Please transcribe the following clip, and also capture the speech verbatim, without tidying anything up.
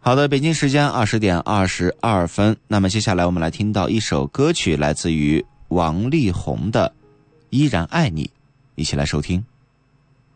好的，北京时间二十点二十二分，那么接下来我们来听到一首歌曲，来自于王力宏的《依然爱你》，一起来收听。